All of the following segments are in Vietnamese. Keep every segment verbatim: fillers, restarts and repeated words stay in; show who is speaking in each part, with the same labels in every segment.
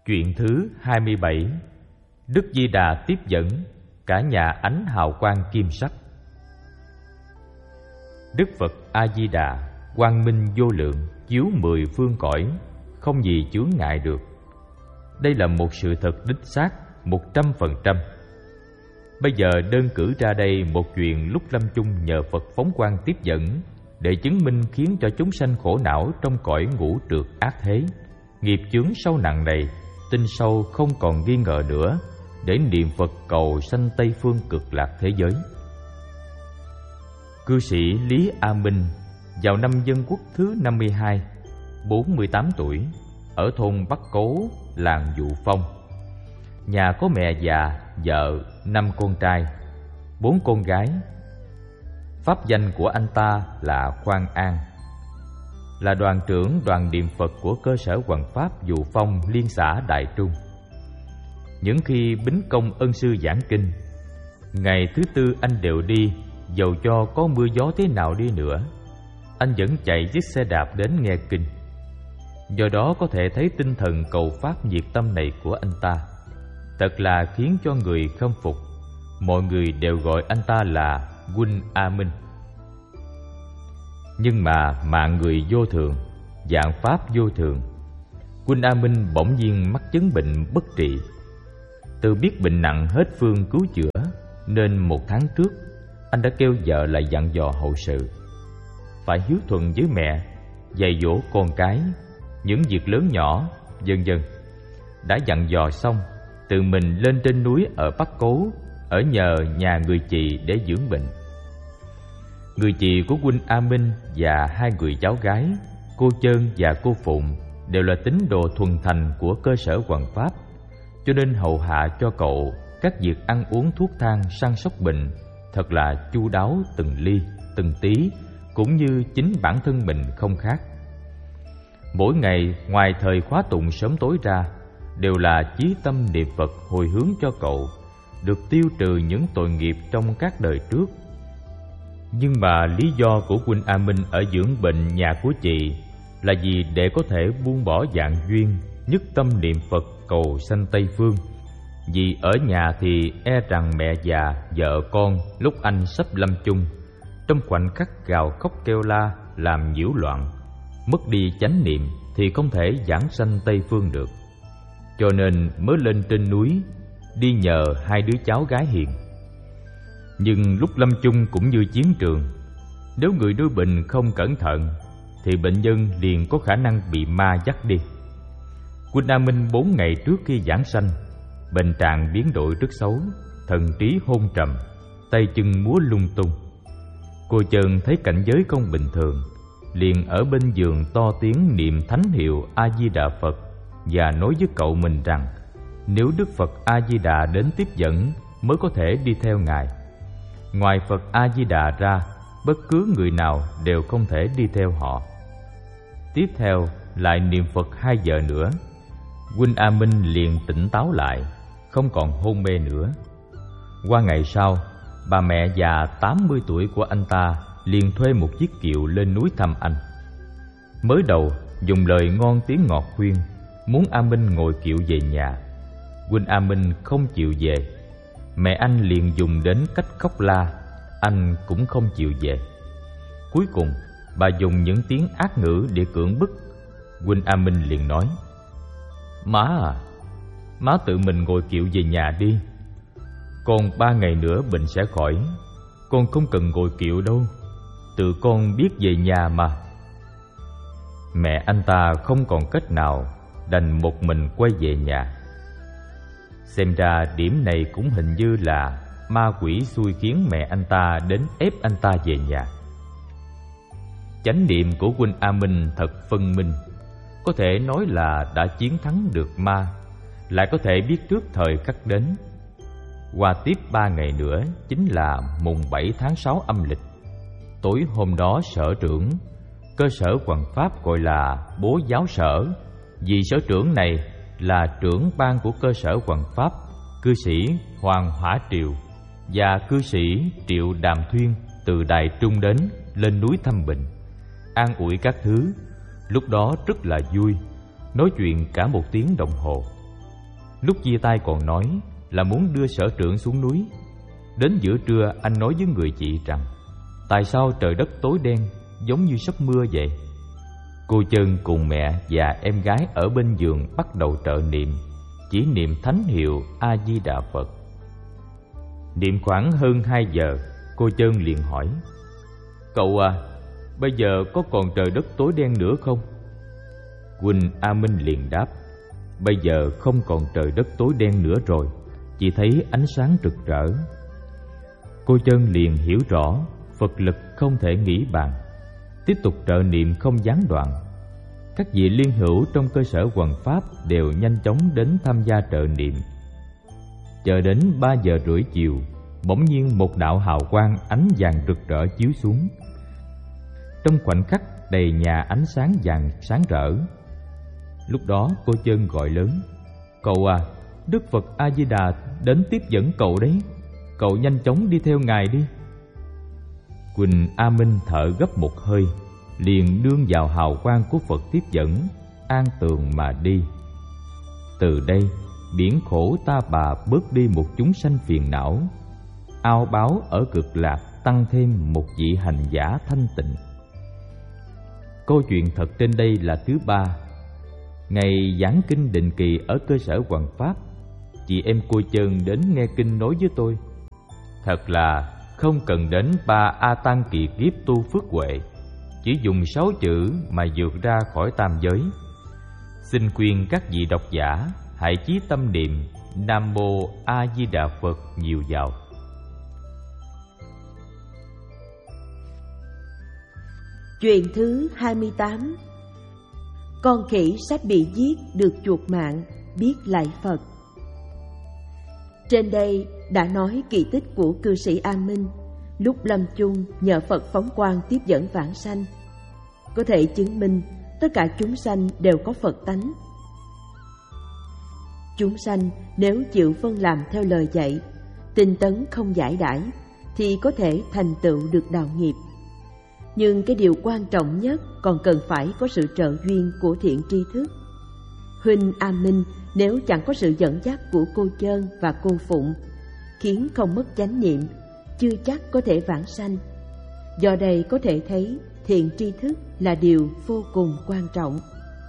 Speaker 1: Chuyện thứ hai mươi bảy. Đức Di Đà tiếp dẫn cả nhà ánh hào quang kim sắc. Đức Phật A Di Đà quang minh vô lượng, chiếu mười phương cõi, không gì chướng ngại được. Đây là một sự thật đích xác một trăm phần trăm. Bây giờ đơn cử ra đây một chuyện lúc lâm chung nhờ Phật phóng quang tiếp dẫn, để chứng minh khiến cho chúng sanh khổ não trong cõi ngũ trượt ác thế. Nghiệp chướng sâu nặng này, tin sâu không còn nghi ngờ nữa, để niệm Phật cầu sanh Tây phương cực lạc thế giới. Cư sĩ Lý A Minh vào năm Dân Quốc thứ năm mươi hai, bốn mươi tám tuổi, ở thôn Bắc Cố, làng Dụ Phong. Nhà có mẹ già, vợ, năm con trai, bốn con gái. Pháp danh của anh ta là Khoan An, là đoàn trưởng đoàn niệm Phật của cơ sở Hoằng Pháp Dụ Phong liên xã Đại Trung. Những khi bính công ân sư giảng kinh, ngày thứ tư anh đều đi, dầu cho có mưa gió thế nào đi nữa, anh vẫn chạy chiếc xe đạp đến nghe kinh. Do đó có thể thấy tinh thần cầu pháp nhiệt tâm này của anh ta thật là khiến cho người khâm phục. Mọi người đều gọi anh ta là Huynh A Minh. Nhưng mà mạng người vô thường, dạng pháp vô thường. Huynh A Minh bỗng nhiên mắc chứng bệnh bất trị. Từ biết bệnh nặng hết phương cứu chữa, nên một tháng trước anh đã kêu vợ lại dặn dò hậu sự, phải hiếu thuận với mẹ, dạy dỗ con cái, những việc lớn nhỏ, vân vân. Đã dặn dò xong, tự mình lên trên núi ở Bắc Cố, ở nhờ nhà người chị để dưỡng bệnh. Người chị của Huynh A Minh và hai người cháu gái, cô Trơn và cô Phụng, đều là tín đồ thuần thành của cơ sở Hoằng Pháp, cho nên hầu hạ cho cậu các việc ăn uống thuốc thang, săn sóc bệnh thật là chu đáo từng ly từng tí, cũng như chính bản thân mình không khác. Mỗi ngày ngoài thời khóa tụng sớm tối ra, đều là chí tâm niệm Phật hồi hướng cho cậu được tiêu trừ những tội nghiệp trong các đời trước. Nhưng mà lý do của Huynh A Minh ở dưỡng bệnh nhà của chị là vì để có thể buông bỏ dạng duyên, nhất tâm niệm Phật cầu sanh Tây phương. Vì ở nhà thì e rằng mẹ già, vợ con lúc anh sắp lâm chung, trong khoảnh khắc gào khóc kêu la làm nhiễu loạn, mất đi chánh niệm thì không thể giảng sanh Tây phương được. Cho nên mới lên trên núi đi nhờ hai đứa cháu gái hiền. Nhưng lúc lâm chung cũng như chiến trường, nếu người nuôi bệnh không cẩn thận thì bệnh nhân liền có khả năng bị ma dắt đi. Huynh A Minh bốn ngày trước khi giảng sanh, bệnh trạng biến đổi rất xấu, thần trí hôn trầm, tay chân múa lung tung. Cô Trơn thấy cảnh giới không bình thường, liền ở bên giường to tiếng niệm thánh hiệu A Di Đà Phật và nói với cậu mình rằng nếu Đức Phật A Di Đà đến tiếp dẫn mới có thể đi theo Ngài. Ngoài Phật A Di Đà ra, bất cứ người nào đều không thể đi theo họ. Tiếp theo lại niệm Phật hai giờ nữa, Huynh A Minh liền tỉnh táo lại, không còn hôn mê nữa. Qua ngày sau, bà mẹ già tám mươi tuổi của anh ta liền thuê một chiếc kiệu lên núi thăm anh. Mới đầu dùng lời ngon tiếng ngọt khuyên, muốn A Minh ngồi kiệu về nhà. Huynh A Minh không chịu về. Mẹ anh liền dùng đến cách khóc la, anh cũng không chịu về. Cuối cùng bà dùng những tiếng ác ngữ để cưỡng bức. Huynh A Minh liền nói: Má à, má tự mình ngồi kiệu về nhà đi. Còn ba ngày nữa bệnh sẽ khỏi, con không cần ngồi kiệu đâu, tự con biết về nhà mà. Mẹ anh ta không còn cách nào, đành một mình quay về nhà. Xem ra điểm này cũng hình như là ma quỷ xui khiến mẹ anh ta đến ép anh ta về nhà. Chánh niệm của Huynh A Minh thật phân minh, có thể nói là đã chiến thắng được ma, lại có thể biết trước thời khắc đến. Qua tiếp ba ngày nữa chính là mùng bảy tháng sáu âm lịch. Tối hôm đó sở trưởng cơ sở Hoằng Pháp gọi là bố giáo sở, vì sở trưởng này là trưởng ban của cơ sở Hoằng Pháp, cư sĩ Hoàng Hỏa Triều và cư sĩ Triệu Đàm Thuyên từ Đài Trung đến lên núi thăm bệnh, an ủi các thứ. Lúc đó rất là vui, nói chuyện cả một tiếng đồng hồ. Lúc chia tay còn nói là muốn đưa Sở Trưởng xuống núi. Đến giữa trưa anh nói với người chị rằng tại sao trời đất tối đen giống như sắp mưa vậy. Cô Chân cùng mẹ và em gái ở bên giường bắt đầu trợ niệm, chỉ niệm thánh hiệu A Di Đà Phật. Niệm khoảng hơn hai giờ, cô Chân liền hỏi: "Cậu à, bây giờ có còn trời đất tối đen nữa không?" Huynh A Minh liền đáp: "Bây giờ không còn trời đất tối đen nữa rồi, chỉ thấy ánh sáng rực rỡ." Cô Chân liền hiểu rõ Phật lực không thể nghĩ bàn, tiếp tục trợ niệm không gián đoạn. Các vị liên hữu trong cơ sở hoằng pháp đều nhanh chóng đến tham gia trợ niệm. Chờ đến ba giờ rưỡi chiều, bỗng nhiên một đạo hào quang ánh vàng rực rỡ chiếu xuống. Trong khoảnh khắc đầy nhà ánh sáng vàng sáng rỡ. Lúc đó cô Chân gọi lớn: "Cậu à, Đức Phật A Di Đà đến tiếp dẫn cậu đấy, cậu nhanh chóng đi theo Ngài đi." Quỳnh A Minh thở gấp một hơi, liền đương vào hào quang của Phật tiếp dẫn, an tường mà đi. Từ đây, biển khổ ta bà bớt đi một chúng sanh phiền não, ao báo ở cực lạc tăng thêm một vị hành giả thanh tịnh. Câu chuyện thật trên đây là thứ ba. Ngày giảng kinh định kỳ ở cơ sở hoằng pháp, chị em cô Chân đến nghe kinh nói với tôi. Thật là không cần đến ba A Tăng kỳ kiếp tu phước huệ, chỉ dùng sáu chữ mà vượt ra khỏi tam giới. Xin khuyên các vị độc giả hãy chí tâm niệm Nam Mô A Di Đà Phật nhiều vào.
Speaker 2: Chuyện thứ hai mươi tám. Con khỉ sắp bị giết được chuộc mạng, biết lạy Phật. Trên đây đã nói kỳ tích của cư sĩ A Minh lúc lâm chung nhờ Phật phóng quang tiếp dẫn vãng sanh, có thể chứng minh tất cả chúng sanh đều có Phật tánh. Chúng sanh nếu chịu vâng làm theo lời dạy, tinh tấn không giải đãi, thì có thể thành tựu được đạo nghiệp. Nhưng cái điều quan trọng nhất còn cần phải có sự trợ duyên của thiện tri thức. Huynh A Minh nếu chẳng có sự dẫn dắt của cô Chân và cô Phụng, khiến không mất chánh niệm, chưa chắc có thể vãng sanh. Do đây có thể thấy thiện tri thức là điều vô cùng quan trọng.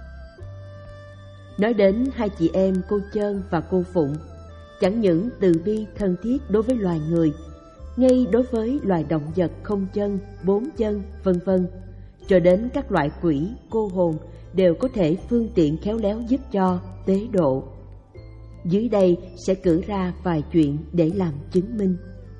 Speaker 2: Nói đến hai chị em cô Chân và cô Phụng, chẳng những từ bi thân thiết đối với loài người, ngay đối với loài động vật không chân, bốn chân, vân vân, cho đến các loại quỷ, cô hồn đều có thể phương tiện khéo léo giúp cho, tế độ. Dưới đây sẽ cử ra vài chuyện để làm chứng minh.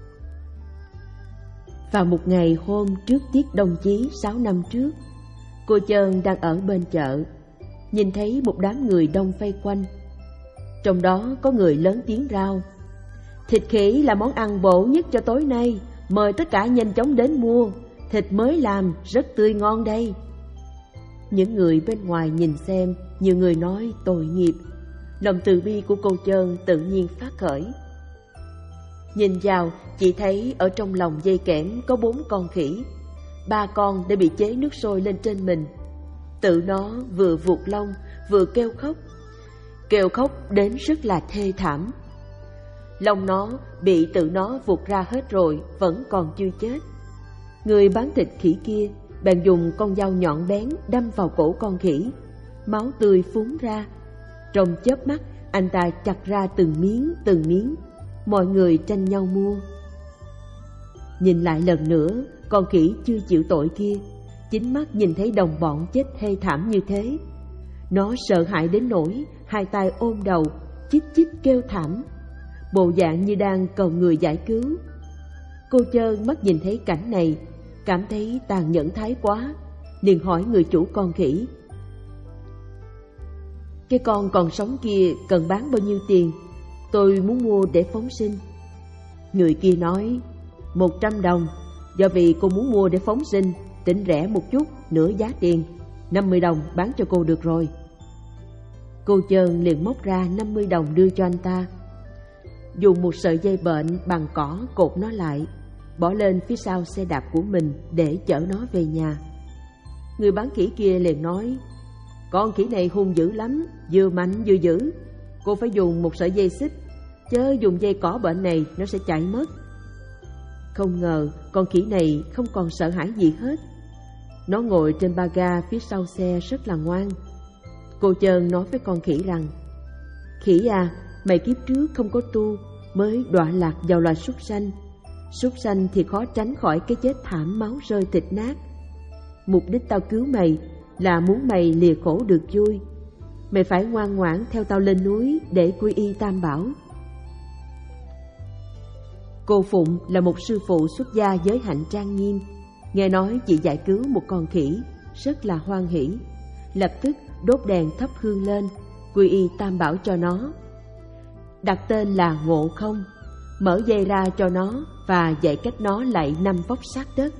Speaker 2: Vào một ngày hôm trước tiết đồng chí sáu năm trước, cô Chân đang ở bên chợ, nhìn thấy một đám người đông vây quanh. Trong đó có người lớn tiếng rao: "Thịt khỉ là món ăn bổ nhất cho tối nay, mời tất cả nhanh chóng đến mua, thịt mới làm rất tươi ngon đây." Những người bên ngoài nhìn xem, nhiều người nói tội nghiệp. Lòng từ bi của cô Chân tự nhiên phát khởi. Nhìn vào, chị thấy ở trong lòng dây kẽm có bốn con khỉ. Ba con đã bị chế nước sôi lên trên mình. Tự nó vừa vuột lông vừa kêu khóc, kêu khóc đến rất là thê thảm. Lông nó bị tự nó vuột ra hết rồi, vẫn còn chưa chết. Người bán thịt khỉ kia bèn dùng con dao nhọn bén đâm vào cổ con khỉ, máu tươi phún ra. Trong chớp mắt, anh ta chặt ra từng miếng từng miếng. Mọi người tranh nhau mua. Nhìn lại lần nữa, con khỉ chưa chịu tội kia chính mắt nhìn thấy đồng bọn chết thê thảm như thế, nó sợ hãi đến nỗi hai tay ôm đầu, chích chích kêu thảm, bộ dạng như đang cầu người giải cứu. Cô Chân mắt nhìn thấy cảnh này, cảm thấy tàn nhẫn thái quá, liền hỏi người chủ con khỉ: "Cái con còn sống kia cần bán bao nhiêu tiền? Tôi muốn mua để phóng sinh." Người kia nói: Một trăm đồng, do vì cô muốn mua để phóng sinh, tính rẻ một chút, nửa giá tiền, năm mươi đồng bán cho cô được rồi. Cô Chân liền móc ra năm mươi đồng đưa cho anh ta, dùng một sợi dây bệnh bằng cỏ cột nó lại, bỏ lên phía sau xe đạp của mình để chở nó về nhà. Người bán khỉ kia liền nói: "Con khỉ này hung dữ lắm, vừa mạnh vừa dữ, cô phải dùng một sợi dây xích, chớ dùng dây cỏ bệnh này nó sẽ chạy mất. Không ngờ con khỉ này không còn sợ hãi gì hết. Nó ngồi trên ba ga phía sau xe rất là ngoan. Cô Chơn nói với con khỉ rằng: Khỉ à, mày kiếp trước không có tu, mới đọa lạc vào loài súc sanh. Súc sanh thì khó tránh khỏi cái chết thảm máu rơi thịt nát. Mục đích tao cứu mày là muốn mày lìa khổ được vui. Mày phải ngoan ngoãn theo tao lên núi để quy y Tam Bảo. Cô Phụng là một sư phụ xuất gia giới hạnh trang nghiêm. Nghe nói chị giải cứu một con khỉ, rất là hoan hỉ. Lập tức đốt đèn thắp hương lên, quy y Tam Bảo cho nó. Đặt tên là Ngộ Không, mở dây ra cho nó và dạy cách nó lạy năm vóc sát đất,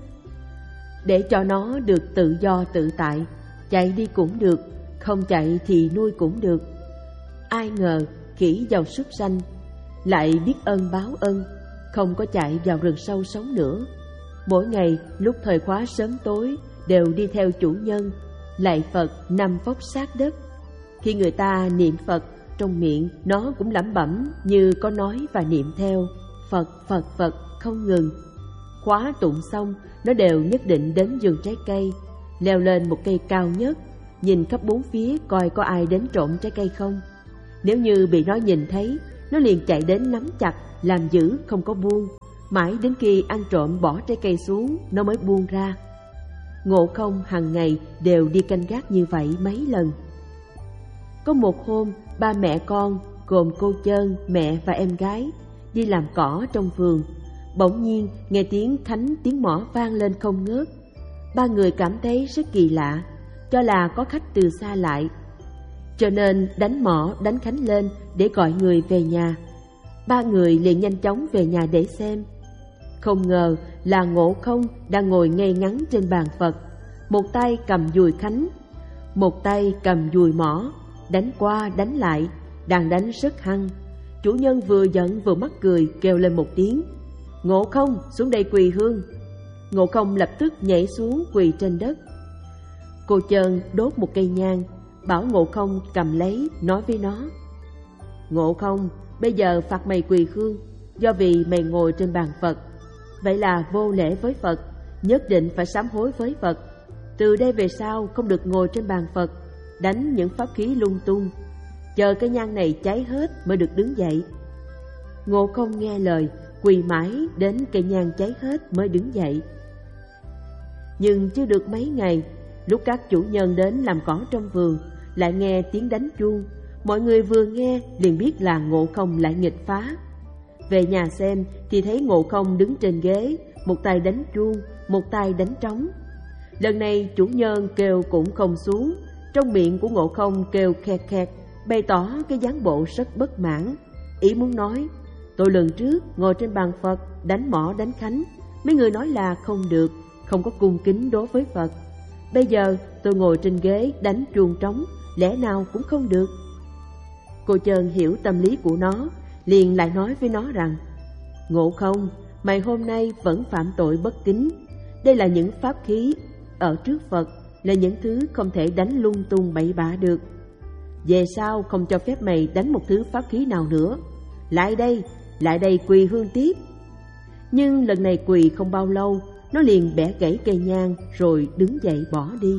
Speaker 2: để cho nó được tự do tự tại, chạy đi cũng được, không chạy thì nuôi cũng được. Ai ngờ khỉ giàu súc sanh lại biết ơn báo ân, không có chạy vào rừng sâu sống nữa. Mỗi ngày lúc thời khóa sớm tối đều đi theo chủ nhân lạy Phật năm vóc sát đất. Khi người ta niệm Phật, trong miệng nó cũng lẩm bẩm như có nói và niệm theo, Phật Phật Phật không ngừng. Khóa tụng xong, nó đều nhất định đến vườn trái cây, leo lên một cây cao nhất, nhìn khắp bốn phía coi có ai đến trộm trái cây không. Nếu như bị nó nhìn thấy, nó liền chạy đến nắm chặt, làm giữ không có buông, mãi đến khi ăn trộm bỏ trái cây xuống nó mới buông ra. Ngộ Không hàng ngày đều đi canh gác như vậy mấy lần. Có một hôm, ba mẹ con gồm cô Chơn, mẹ và em gái đi làm cỏ trong vườn. Bỗng nhiên nghe tiếng khánh tiếng mõ vang lên không ngớt. Ba người cảm thấy rất kỳ lạ, cho là có khách từ xa lại, cho nên đánh mõ đánh khánh lên để gọi người về nhà. Ba người liền nhanh chóng về nhà để xem. Không ngờ là Ngộ Không đang ngồi ngay ngắn trên bàn Phật, một tay cầm dùi khánh, một tay cầm dùi mõ, đánh qua đánh lại, đang đánh rất hăng. Chủ nhân vừa giận vừa mắc cười, kêu lên một tiếng: Ngộ Không, xuống đây quỳ hương. Ngộ Không lập tức nhảy xuống quỳ trên đất. Cô Chơn đốt một cây nhang, bảo Ngộ Không cầm lấy, nói với nó: Ngộ Không, bây giờ phạt mày quỳ hương, do vì mày ngồi trên bàn Phật, vậy là vô lễ với Phật, nhất định phải sám hối với Phật. Từ đây về sau không được ngồi trên bàn Phật, đánh những pháp khí lung tung, chờ cái nhang này cháy hết mới được đứng dậy. Ngộ Không nghe lời, quỳ mãi đến cây nhang cháy hết mới đứng dậy. Nhưng chưa được mấy ngày, lúc các chủ nhân đến làm cỏ trong vườn, lại nghe tiếng đánh chuông. Mọi người vừa nghe liền biết là Ngộ Không lại nghịch phá. Về nhà xem thì thấy Ngộ Không đứng trên ghế, một tay đánh chuông, một tay đánh trống. Lần này chủ nhân kêu cũng không xuống, trong miệng của Ngộ Không kêu khẹt khẹt, bày tỏ cái dáng bộ rất bất mãn. Ý muốn nói: tôi lần trước ngồi trên bàn Phật đánh mõ đánh khánh, mấy người nói là không được, không có cung kính đối với Phật. Bây giờ tôi ngồi trên ghế đánh chuông trống, lẽ nào cũng không được. Cô Chơn hiểu tâm lý của nó, liền lại nói với nó rằng: Ngộ Không, mày hôm nay vẫn phạm tội bất kính. Đây là những pháp khí ở trước Phật, là những thứ không thể đánh lung tung bậy bạ được. Về sau không cho phép mày đánh một thứ pháp khí nào nữa. Lại đây, lại đây quỳ hương tiếp. Nhưng lần này quỳ không bao lâu, nó liền bẻ gãy cây nhang rồi đứng dậy bỏ đi.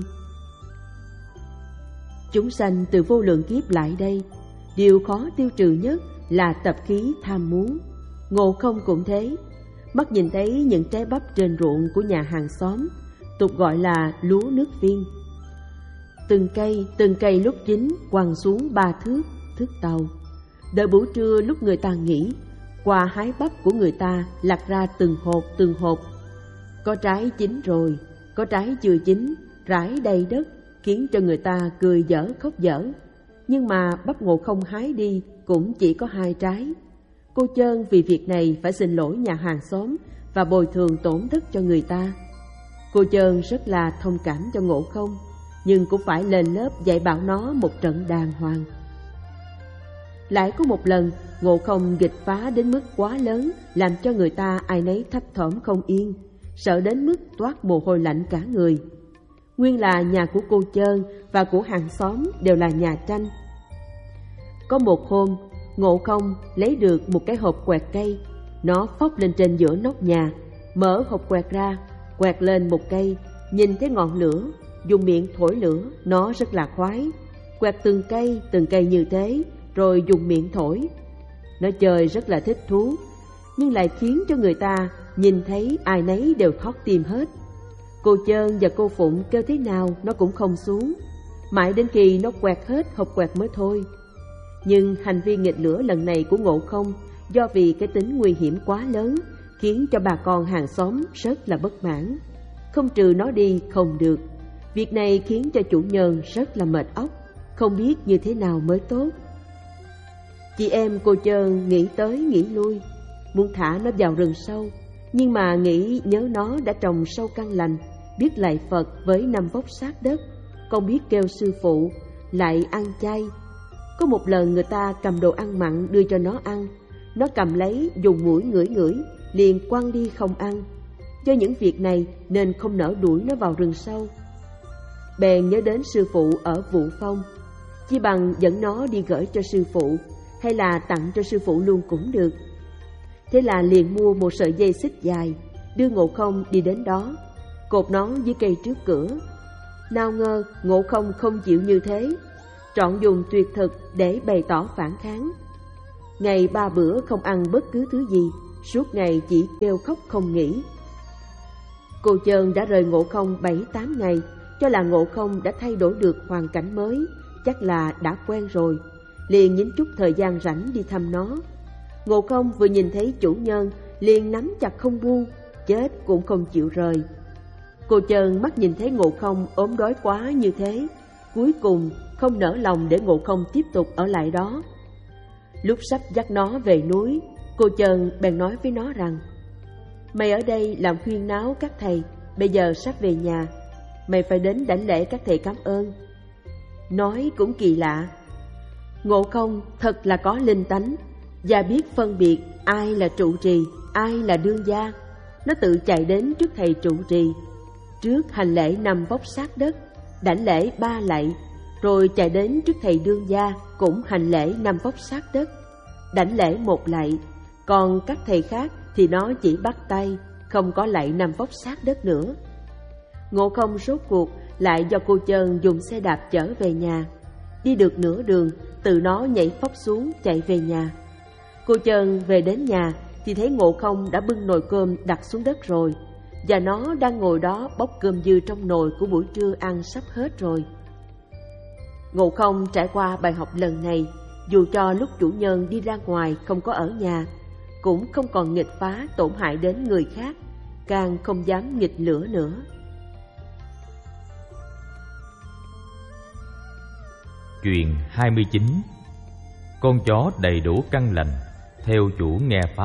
Speaker 2: Chúng sanh từ vô lượng kiếp lại đây, điều khó tiêu trừ nhất là tập khí tham muốn. Ngộ Không cũng thế, mắt nhìn thấy những trái bắp trên ruộng của nhà hàng xóm, tục gọi là lúa nước viên. Từng cây, từng cây lúc chín quăng xuống ba thước, thước tàu. Đợi buổi trưa lúc người ta nghỉ, qua hái bắp của người ta lặt ra từng hộp từng hộp. Có trái chín rồi, có trái chưa chín, rải đầy đất, khiến cho người ta cười dở khóc dở. Nhưng mà bắp Ngộ Không hái đi cũng chỉ có hai trái. Cô Chơn vì việc này phải xin lỗi nhà hàng xóm và bồi thường tổn thất cho người ta. Cô Chơn rất là thông cảm cho Ngộ Không, nhưng cũng phải lên lớp dạy bảo nó một trận đàng hoàng. Lại có một lần, Ngộ Không nghịch phá đến mức quá lớn, làm cho người ta ai nấy thấp thỏm không yên, sợ đến mức toát mồ hôi lạnh cả người. Nguyên là nhà của cô Chơn và của hàng xóm đều là nhà tranh. Có một hôm, Ngộ Không lấy được một cái hộp quẹt cây. Nó phóc lên trên giữa nóc nhà, mở hộp quẹt ra, quẹt lên một cây, nhìn thấy ngọn lửa, dùng miệng thổi lửa. Nó rất là khoái, quẹt từng cây từng cây như thế, rồi dùng miệng thổi. Nó chơi rất là thích thú, nhưng lại khiến cho người ta nhìn thấy ai nấy đều thót tim hết. Cô Chơn và cô Phụng kêu thế nào nó cũng không xuống, mãi đến khi nó quẹt hết hộp quẹt mới thôi. Nhưng hành vi nghịch lửa lần này của Ngộ Không, do vì cái tính nguy hiểm quá lớn, khiến cho bà con hàng xóm rất là bất mãn. Không trừ nó đi không được. Việc này khiến cho chủ nhân rất là mệt óc, không biết như thế nào mới tốt. Chị em cô Chơn nghĩ tới nghĩ lui, muốn thả nó vào rừng sâu, nhưng mà nghĩ nhớ nó đã trồng sâu căn lành, biết lạy Phật với năm vóc sát đất, còn biết kêu sư phụ, lại ăn chay. Có một lần người ta cầm đồ ăn mặn đưa cho nó ăn, nó cầm lấy dùng mũi ngửi ngửi, liền quăng đi không ăn. Do những việc này nên không nỡ đuổi nó vào rừng sâu. Bèn nhớ đến sư phụ ở Vũ Phong, chỉ bằng dẫn nó đi gửi cho sư phụ, hay là tặng cho sư phụ luôn cũng được. Thế là liền mua một sợi dây xích dài, đưa Ngộ Không đi đến đó, cột nó dưới cây trước cửa. Nào ngờ Ngộ Không không chịu như thế, trọn dùng tuyệt thực để bày tỏ phản kháng. Ngày ba bữa không ăn bất cứ thứ gì, suốt ngày chỉ kêu khóc không nghỉ. Cô Chơn đã rời Ngộ Không bảy tám ngày, cho là Ngộ Không đã thay đổi được hoàn cảnh mới, chắc là đã quen rồi, liền nhín chút thời gian rảnh đi thăm nó. Ngộ Không vừa nhìn thấy chủ nhân liền nắm chặt không buông, chết cũng không chịu rời. Cô Chơn mắt nhìn thấy Ngộ Không ốm đói quá như thế, cuối cùng không nỡ lòng để Ngộ Không tiếp tục ở lại đó. Lúc sắp dắt nó về núi, cô Chơn bèn nói với nó rằng: mày ở đây làm khuyên náo các thầy, bây giờ sắp về nhà, mày phải đến đảnh lễ các thầy cảm ơn. Nói cũng kỳ lạ, Ngộ Không thật là có linh tánh và biết phân biệt ai là trụ trì, ai là đương gia. Nó tự chạy đến trước thầy trụ trì, trước hành lễ năm vóc sát đất, đảnh lễ ba lạy, rồi chạy đến trước thầy đương gia, cũng hành lễ năm vóc sát đất, đảnh lễ một lạy. Còn các thầy khác thì nó chỉ bắt tay, không có lạy năm vóc sát đất nữa. Ngộ Không rốt cuộc lại do cô Chơn dùng xe đạp chở về nhà. Đi được nửa đường, từ nó nhảy phóc xuống chạy về nhà. Cô Chơn về đến nhà thì thấy Ngộ Không đã bưng nồi cơm đặt xuống đất rồi, và nó đang ngồi đó bóc cơm dư trong nồi của buổi trưa ăn sắp hết rồi. Ngộ Không trải qua bài học lần này, dù cho lúc chủ nhân đi ra ngoài không có ở nhà, cũng không còn nghịch phá tổn hại đến người khác, càng không dám nghịch lửa nữa.
Speaker 1: Chuyện hai mươi chín. Con chó đầy đủ căn lành, theo chủ nghe pháp.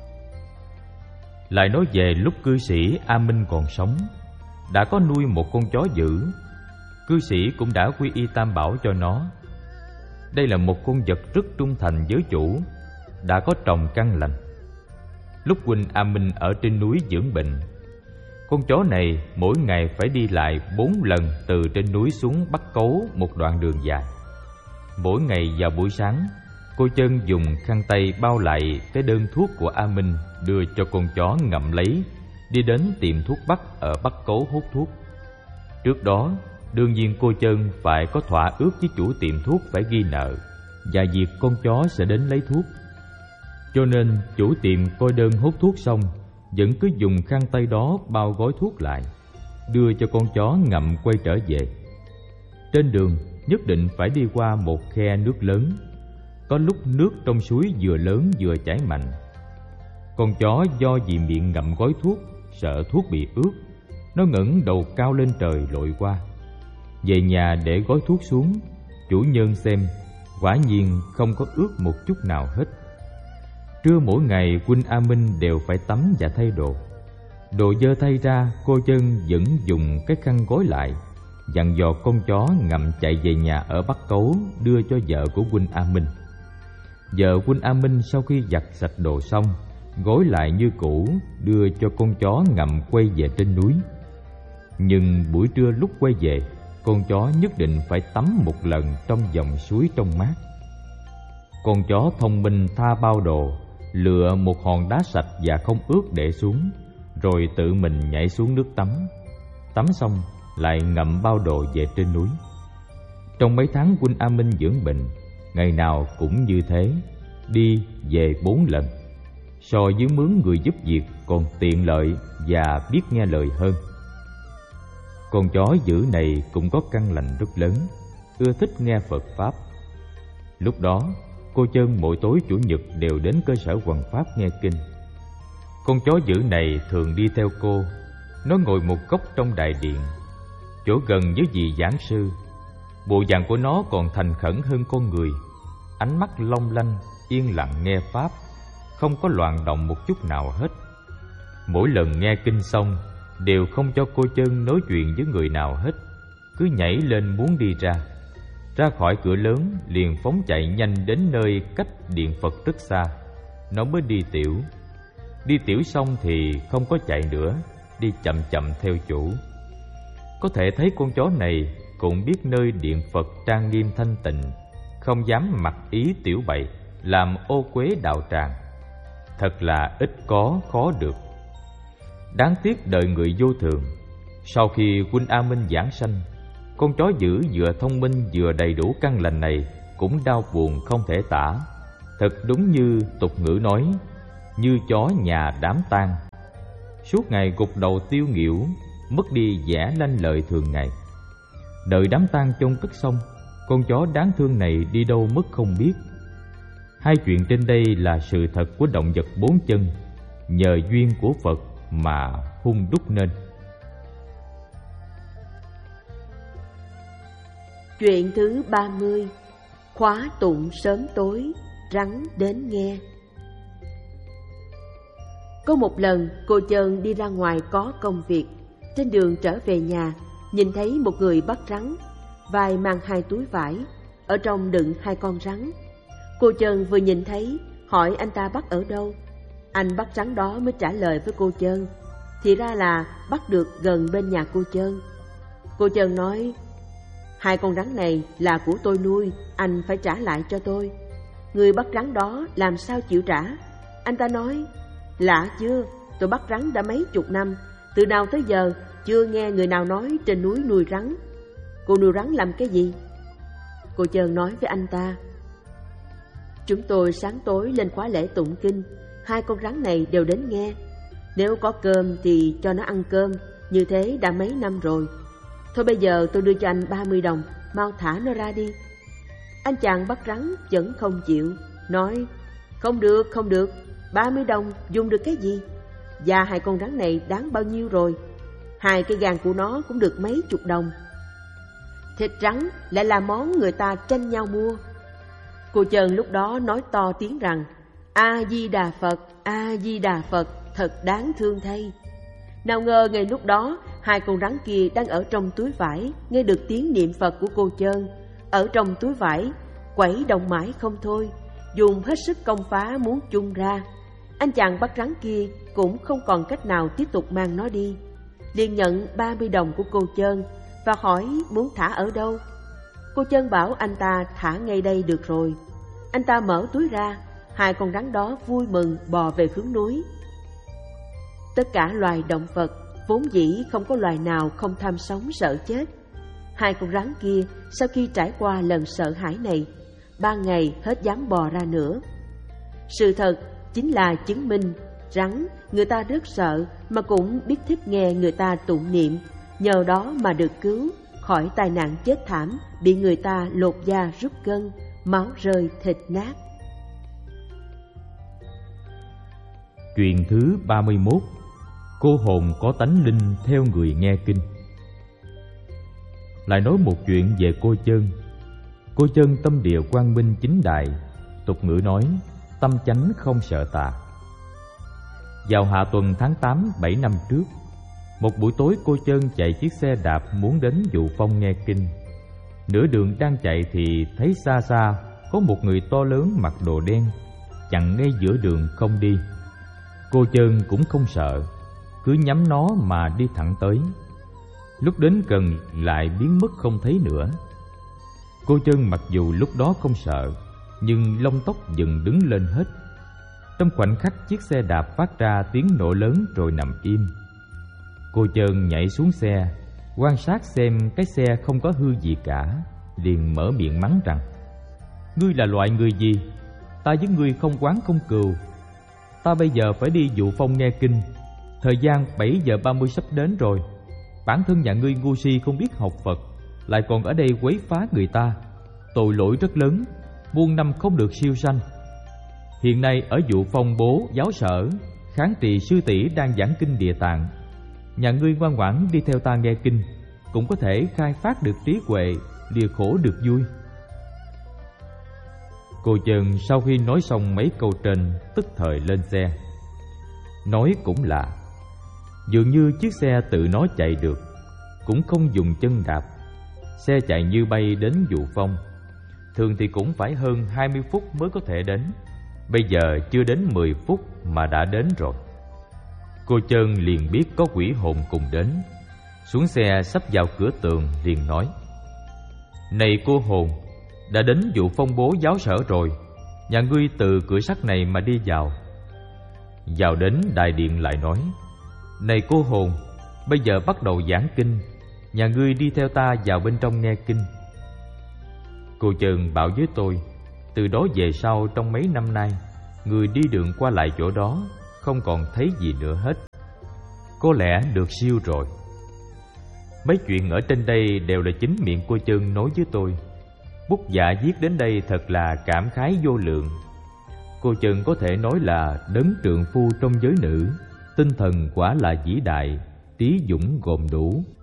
Speaker 1: Lại nói về lúc cư sĩ A Minh còn sống, đã có nuôi một con chó dữ. Cư sĩ cũng đã quy y Tam Bảo cho nó. Đây là một con vật rất trung thành với chủ, đã có trồng căn lành. Lúc huynh A Minh ở trên núi dưỡng bệnh, con chó này mỗi ngày phải đi lại bốn lần từ trên núi xuống Bắc Cấu một đoạn đường dài. Mỗi ngày vào buổi sáng, cô Chơn dùng khăn tay bao lại cái đơn thuốc của A Minh, đưa cho con chó ngậm lấy, đi đến tiệm thuốc Bắc ở Bắc Cấu hút thuốc. Trước đó, đương nhiên cô Chơn phải có thỏa ước với chủ tiệm thuốc phải ghi nợ, và việc con chó sẽ đến lấy thuốc. Cho nên chủ tiệm coi đơn hút thuốc xong, vẫn cứ dùng khăn tay đó bao gói thuốc lại, đưa cho con chó ngậm quay trở về. Trên đường nhất định phải đi qua một khe nước lớn, có lúc nước trong suối vừa lớn vừa chảy mạnh. Con chó do vì miệng ngậm gói thuốc, sợ thuốc bị ướt, nó ngẩng đầu cao lên trời lội qua. Về nhà để gói thuốc xuống, chủ nhân xem, quả nhiên không có ướt một chút nào hết. Trưa mỗi ngày huynh A Minh đều phải tắm và thay đồ. Đồ dơ thay ra, cô Chơn vẫn dùng cái khăn gói lại, dặn dò con chó ngậm chạy về nhà ở Bắc Cấu đưa cho vợ của huynh A Minh. Vợ huynh A Minh sau khi giặt sạch đồ xong, gói lại như cũ, đưa cho con chó ngậm quay về trên núi. Nhưng buổi trưa lúc quay về, con chó nhất định phải tắm một lần trong dòng suối trong mát. Con chó thông minh tha bao đồ, lựa một hòn đá sạch và không ướt để xuống, rồi tự mình nhảy xuống nước tắm. Tắm xong lại ngậm bao đồ về trên núi. Trong mấy tháng huynh A Minh dưỡng bệnh, ngày nào cũng như thế, đi về bốn lần. So với mướn người giúp việc còn tiện lợi và biết nghe lời hơn. Con chó dữ này cũng có căn lành rất lớn, ưa thích nghe Phật Pháp. Lúc đó, cô Chân mỗi tối Chủ nhật đều đến cơ sở Hoằng Pháp nghe kinh. Con chó dữ này thường đi theo cô. Nó ngồi một góc trong đại điện, chỗ gần với vị giảng sư. Bộ dạng của nó còn thành khẩn hơn con người, ánh mắt long lanh, yên lặng nghe Pháp, không có loạn động một chút nào hết. Mỗi lần nghe kinh xong, đều không cho cô Chân nói chuyện với người nào hết, cứ nhảy lên muốn đi ra. Ra khỏi cửa lớn liền phóng chạy nhanh đến nơi cách điện Phật rất xa, nó mới đi tiểu. Đi tiểu xong thì không có chạy nữa, đi chậm chậm theo chủ. Có thể thấy con chó này cũng biết nơi điện Phật trang nghiêm thanh tịnh, không dám mặc ý tiểu bậy, làm ô uế đạo tràng. Thật là ít có khó được. Đáng tiếc đời người vô thường. Sau khi huynh A Minh giảng sanh, con chó dữ vừa thông minh vừa đầy đủ căn lành này cũng đau buồn không thể tả. Thật đúng như tục ngữ nói, như chó nhà đám tang. Suốt ngày gục đầu tiêu nghỉu, mất đi vẻ lanh lợi thường ngày. Đợi đám tang chôn cất xong, con chó đáng thương này đi đâu mất không biết. Hai chuyện trên đây là sự thật của động vật bốn chân, nhờ duyên của Phật mà hung đúc nên.
Speaker 2: Chuyện thứ ba mươi. Khóa tụng sớm tối, rắn đến nghe. Có một lần cô Chân đi ra ngoài có công việc. Trên đường trở về nhà, nhìn thấy một người bắt rắn, vai mang hai túi vải, ở trong đựng hai con rắn. Cô Chân vừa nhìn thấy, hỏi anh ta bắt ở đâu. Anh bắt rắn đó mới trả lời với cô Chân, thì ra là bắt được gần bên nhà cô Chân. Cô Chân nói, hai con rắn này là của tôi nuôi, anh phải trả lại cho tôi. Người bắt rắn đó làm sao chịu trả? Anh ta nói, lạ chưa, tôi bắt rắn đã mấy chục năm, từ nào tới giờ chưa nghe người nào nói trên núi nuôi rắn. Cô nuôi rắn làm cái gì? Cô Chân nói với anh ta, chúng tôi sáng tối lên khóa lễ tụng kinh, hai con rắn này đều đến nghe. Nếu có cơm thì cho nó ăn cơm, như thế đã mấy năm rồi. Thôi bây giờ tôi đưa cho anh ba mươi đồng, mau thả nó ra đi. Anh chàng bắt rắn vẫn không chịu, nói, không được, không được, ba mươi đồng dùng được cái gì? Da hai con rắn này đáng bao nhiêu rồi? Hai cái gan của nó cũng được mấy chục đồng. Thịt rắn lại là món người ta tranh nhau mua. Cô Chân lúc đó nói to tiếng rằng, A-di-đà Phật, A-di-đà Phật, thật đáng thương thay. Nào ngờ ngay lúc đó, hai con rắn kia đang ở trong túi vải, nghe được tiếng niệm Phật của cô Chân. Ở trong túi vải, quẩy động mãi không thôi, dùng hết sức công phá muốn chung ra. Anh chàng bắt rắn kia cũng không còn cách nào tiếp tục mang nó đi, liền nhận ba mươi đồng của cô Chân và hỏi muốn thả ở đâu. Cô Chân bảo anh ta thả ngay đây được rồi. Anh ta mở túi ra, hai con rắn đó vui mừng bò về hướng núi. Tất cả loài động vật vốn dĩ không có loài nào không tham sống sợ chết. Hai con rắn kia sau khi trải qua lần sợ hãi này, ba ngày hết dám bò ra nữa. Sự thật chính là chứng minh rắn người ta rất sợ mà cũng biết thích nghe người ta tụng niệm, nhờ đó mà được cứu khỏi tai nạn chết thảm, bị người ta lột da rút gân, máu rơi thịt nát.
Speaker 1: Chuyện thứ ba mươi mốt. Cô hồn có tánh linh theo người nghe kinh. Lại nói một chuyện về cô Chân. Cô Chân tâm địa quang minh chính đại, tục ngữ nói, tâm chánh không sợ tà. Vào hạ tuần tháng tám bảy năm trước, một buổi tối cô Chân chạy chiếc xe đạp muốn đến Dụ Phong nghe kinh. Nửa đường đang chạy thì thấy xa xa có một người to lớn mặc đồ đen chặn ngay giữa đường không đi. Cô Chân cũng không sợ, cứ nhắm nó mà đi thẳng tới. Lúc đến gần lại biến mất không thấy nữa. Cô Chân mặc dù lúc đó không sợ, nhưng lông tóc dựng đứng lên hết. Trong khoảnh khắc chiếc xe đạp phát ra tiếng nổ lớn rồi nằm im. Cô Chơn nhảy xuống xe, quan sát xem cái xe không có hư gì cả, liền mở miệng mắng rằng: "Ngươi là loại người gì? Ta với ngươi không oán không cừu. Ta bây giờ phải đi dụ phong nghe kinh. Thời gian bảy giờ ba mươi sắp đến rồi. Bản thân nhà ngươi ngu si không biết học Phật, lại còn ở đây quấy phá người ta, tội lỗi rất lớn, muôn năm không được siêu sanh. Hiện nay ở dụ phong bố giáo sở, kháng trì sư tỷ đang giảng kinh Địa Tạng. Nhà ngươi ngoan ngoãn đi theo ta nghe kinh, cũng có thể khai phát được trí huệ, lìa khổ được vui." Cô Chơn sau khi nói xong mấy câu trên, tức thời lên xe. Nói cũng lạ, dường như chiếc xe tự nó chạy được, cũng không dùng chân đạp. Xe chạy như bay đến dụ phong, thường thì cũng phải hơn hai mươi phút mới có thể đến. Bây giờ chưa đến mười phút mà đã đến rồi. Cô Chơn liền biết có quỷ hồn cùng đến. Xuống xe sắp vào cửa tường liền nói: "Này cô hồn, đã đến vụ phong bố giáo sở rồi, nhà ngươi từ cửa sắt này mà đi vào." Vào đến đại điện lại nói: "Này cô hồn, bây giờ bắt đầu giảng kinh, nhà ngươi đi theo ta vào bên trong nghe kinh." Cô Chơn bảo với tôi, từ đó về sau trong mấy năm nay, người đi đường qua lại chỗ đó không còn thấy gì nữa hết. Có lẽ được siêu rồi. Mấy chuyện ở trên đây đều là chính miệng cô Chơn nói với tôi. Bút dạ viết đến đây thật là cảm khái vô lượng. Cô Chơn có thể nói là đấng trượng phu trong giới nữ, tinh thần quả là vĩ đại, trí dũng gồm đủ.